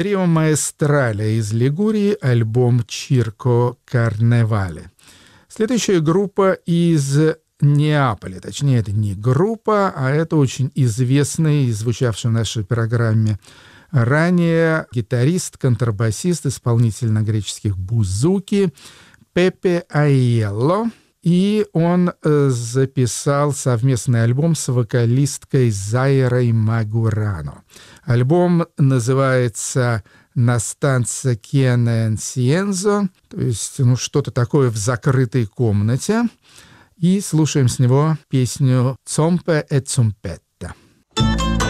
Трио Маэстрале из Лигурии, альбом «Чирко Карневале». Следующая группа из Неаполя. Точнее, это не группа, а это очень известный, звучавший в нашей программе ранее, гитарист, контрабасист, исполнитель на греческих бузуки Пепе Айелло. И он записал совместный альбом с вокалисткой Зайрой Магурано. Альбом называется «Настанца Кене Энсиензо», то есть что-то такое в закрытой комнате. И слушаем с него песню «Цомпе e Цумпетта».